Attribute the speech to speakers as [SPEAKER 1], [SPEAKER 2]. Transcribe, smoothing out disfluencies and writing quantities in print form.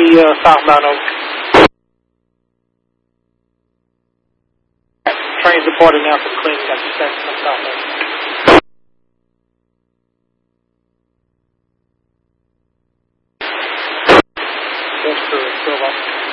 [SPEAKER 1] southbound Oak. Trains reported now for cleaning. Got you sent from southbound. Yes, sir. Still up.